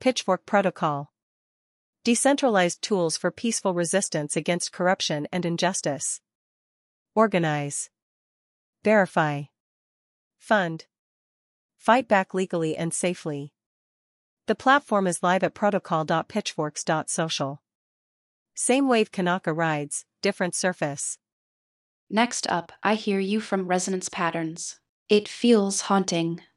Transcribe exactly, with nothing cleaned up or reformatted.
Pitchfork Protocol. Decentralized tools for peaceful resistance against corruption and injustice. Organize. Verify. Fund. Fight back legally and safely. The platform is live at protocol dot pitchforks dot social. Same wave Kanaka rides, different surface. Next up, I hear you from Resonance Patterns. It feels haunting.